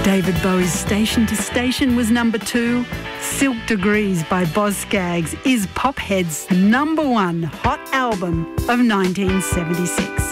David Bowie's Station to Station was number 2. Silk Degrees by Boz Scaggs is Pophead's number 1 hot album of 1976.